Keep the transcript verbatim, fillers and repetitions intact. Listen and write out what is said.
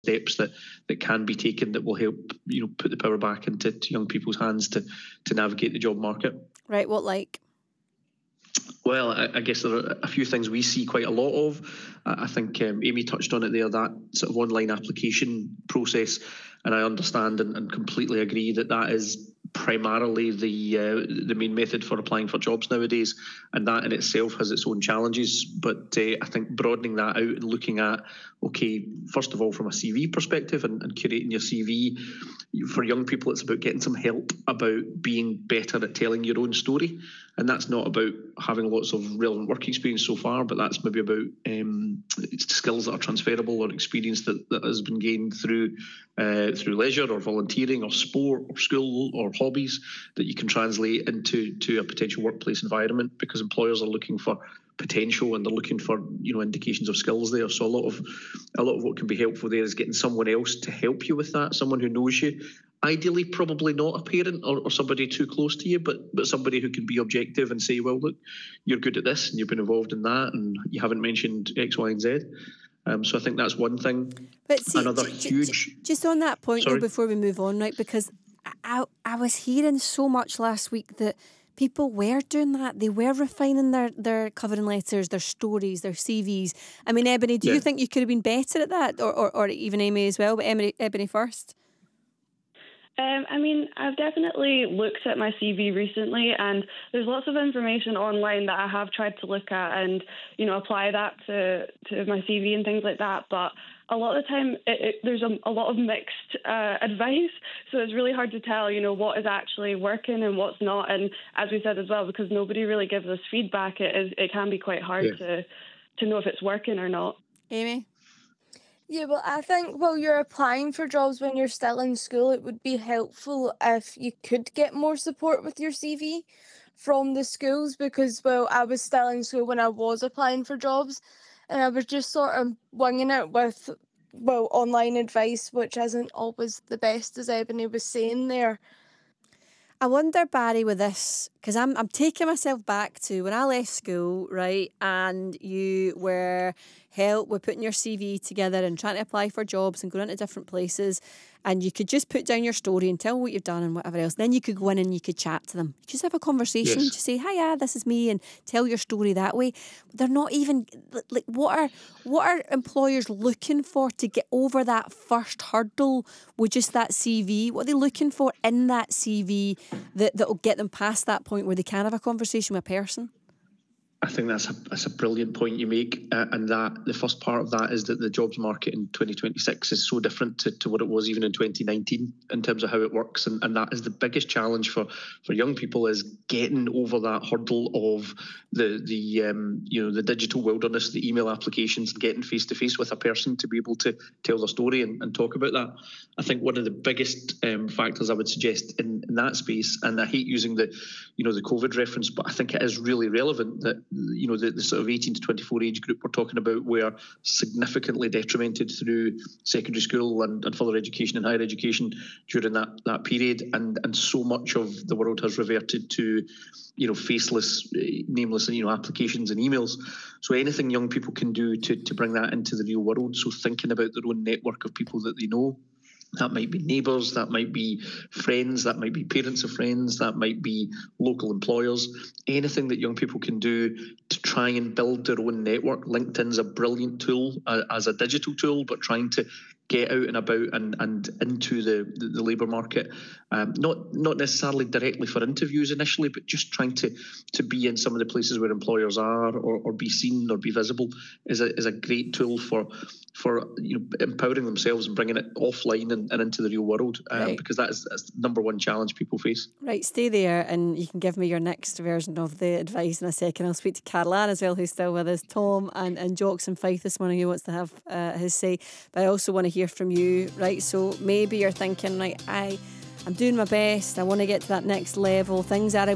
steps that, that can be taken that will help, you know, put the power back into to young people's hands to, to navigate the job market. Right, what like? Well, I, I guess there are a few things we see quite a lot of. I think um, Amy touched on it there, that sort of online application process, and I understand and, and completely agree that that is primarily the uh, the main method for applying for jobs nowadays, and that in itself has its own challenges. But uh, I think broadening that out and looking at, okay, first of all, from a C V perspective and, and curating your C V, for young people, it's about getting some help about being better at telling your own story. And that's not about having lots of relevant work experience so far, but that's maybe about um, skills that are transferable or experience that, that has been gained through uh, through leisure or volunteering or sport or school or hobbies that you can translate into to a potential workplace environment, because employers are looking for potential and they're looking for, you know, indications of skills there. So a lot of a lot of what can be helpful there is getting someone else to help you with that, someone who knows you. Ideally, probably not a parent or, or somebody too close to you, but but somebody who can be objective and say, well, look, you're good at this and you've been involved in that and you haven't mentioned X, Y, and Z. Um, so I think that's one thing. But see, Another j- huge... j- just on that point, Sorry? though, before we move on, right, because I, I was hearing so much last week that people were doing that. They were refining their, their covering letters, their stories, their C Vs. I mean, Ebony, do Yeah. you think you could have been better at that? Or, or, or even Amy as well, but Ebony, Ebony first. Um, I mean, I've definitely looked at my C V recently, and there's lots of information online that I have tried to look at and, you know, apply that to, to my C V and things like that. But a lot of the time, it, it, there's a, a lot of mixed uh, advice, so it's really hard to tell, you know, what is actually working and what's not. And as we said as well, because nobody really gives us feedback, it is it can be quite hard Yeah. to to know if it's working or not. Amy? Yeah, well, I think while you're applying for jobs when you're still in school, it would be helpful if you could get more support with your C V from the schools, because, well, I was still in school when I was applying for jobs, and I was just sort of winging it with, well, online advice, which isn't always the best, as Ebony was saying there. I wonder, Barry, with this, because I'm I'm taking myself back to when I left school, right, and you were help with putting your C V together and trying to apply for jobs and going into different places, and you could just put down your story and tell what you've done and whatever else. Then you could go in and you could chat to them. You just have a conversation, Yes. just say, "Hiya, this is me," and tell your story that way. They're not even like what are what are employers looking for to get over that first hurdle with just that C V? What are they looking for in that C V that that'll get them past that point where they can have a conversation with a person? I think that's a, that's a brilliant point you make, uh, and that the first part of that is that the jobs market in twenty twenty-six is so different to, to what it was even in twenty nineteen in terms of how it works, and, and that is the biggest challenge for, for young people, is getting over that hurdle of the the um, you know the digital wilderness, the email applications, and getting face to face with a person to be able to tell their story and, and talk about that. I think one of the biggest um, factors I would suggest in, in that space, and I hate using the you know the COVID reference, but I think it is really relevant that you know the, the sort of eighteen to twenty-four age group we're talking about were significantly detrimented through secondary school and, and further education and higher education during that that period, and and so much of the world has reverted to you know faceless, uh, nameless you know applications and emails. So anything young people can do to to bring that into the real world, so thinking about their own network of people that they know. That might be neighbours, that might be friends, that might be parents of friends, that might be local employers. Anything that young people can do to try and build their own network. LinkedIn's a brilliant tool uh, as a digital tool, but trying to get out and about and, and into the, the, the labour market. Um, not not necessarily directly for interviews initially, but just trying to to be in some of the places where employers are, or, or be seen or be visible is a is a great tool for for you know empowering themselves and bringing it offline and, and into the real world, um, Right. because that is that's the number one challenge people face. Right, stay there and you can give me your next version of the advice in a second. I'll speak to Caroline as well, who's still with us, Tom and, and Jocks and Fife this morning, who wants to have uh, his say. But I also want to hear from you, right? So maybe you're thinking, right, I, I'm doing my best, I want to get to that next level, things are